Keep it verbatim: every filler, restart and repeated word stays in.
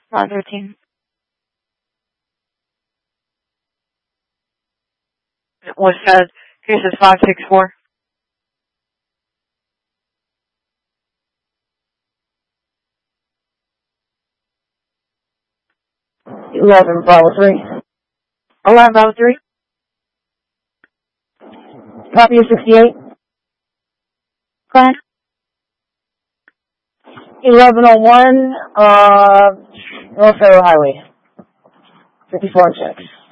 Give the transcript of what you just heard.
Lot thirteen. Was said, cases five six four. Eleven Bravo three. Eleven Bravo three. Copy of sixty-eight. Go ahead. Eleven oh one, uh, North Federal Highway. Fifty-four and six.